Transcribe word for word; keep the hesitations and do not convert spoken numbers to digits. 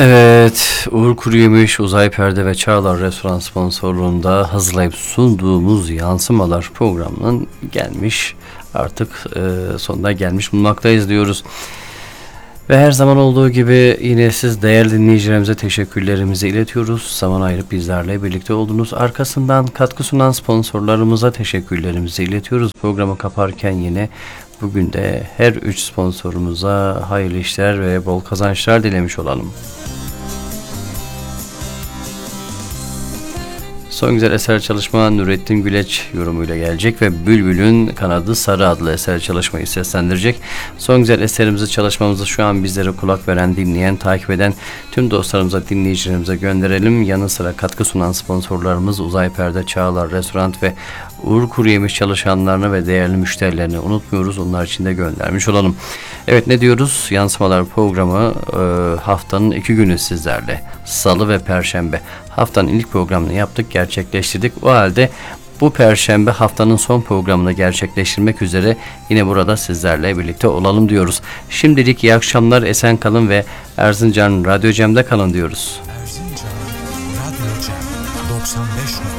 Evet, Uğur Kuruyemiş, Uzay Perde ve Çağlar Restoran sponsorluğunda hazırlayıp sunduğumuz Yansımalar programının gelmiş, artık e, sonuna gelmiş bulunmaktayız diyoruz. Ve her zaman olduğu gibi yine siz değerli dinleyicilerimize teşekkürlerimizi iletiyoruz. Zaman ayırıp bizlerle birlikte oldunuz. Arkasından katkı sunan sponsorlarımıza teşekkürlerimizi iletiyoruz. Programı kaparken yine bugün de her üç sponsorumuza hayırlı işler ve bol kazançlar dilemiş olalım. Son güzel eser çalışma Nurettin Güleç yorumuyla gelecek ve Bülbül'ün Kanadı Sarı adlı eser çalışmayı seslendirecek. Son güzel eserimizi, çalışmamızı şu an bizlere kulak veren, dinleyen, takip eden tüm dostlarımıza, dinleyicilerimize gönderelim. Yanı sıra katkı sunan sponsorlarımız Uzay Perde, Çağlar Restoran ve Uğur Kuruyemiş çalışanlarını ve değerli müşterilerini unutmuyoruz. Onlar için de göndermiş olalım. Evet, ne diyoruz? Yansımalar programı e, haftanın iki günü sizlerle. Salı ve Perşembe. Haftanın ilk programını yaptık, gerçekleştirdik. O halde bu Perşembe haftanın son programını gerçekleştirmek üzere yine burada sizlerle birlikte olalım diyoruz. Şimdilik iyi akşamlar, esen kalın ve Erzincan Radyo Cem'de kalın diyoruz. Erzincan Radyo Cem doksan beş nokta